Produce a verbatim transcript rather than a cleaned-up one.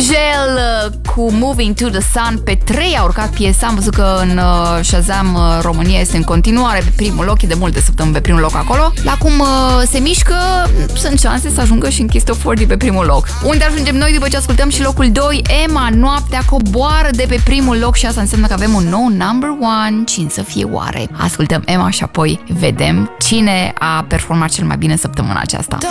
Angel cu Moving to the Sun. Pe trei a urcat piesa. Am văzut că în uh, Shazam uh, România este în continuare pe primul loc. E de multe săptămâni pe primul loc acolo. La cum uh, se mișcă, sunt șanse să ajungă și în Kiss Top patruzeci pe primul loc. Unde ajungem noi după ce ascultăm și locul doi? Emma, Noaptea coboară de pe primul loc și asta înseamnă că avem un nou number one. Cine să fie oare? Ascultăm Emma și apoi vedem cine a performat cel mai bine săptămâna aceasta.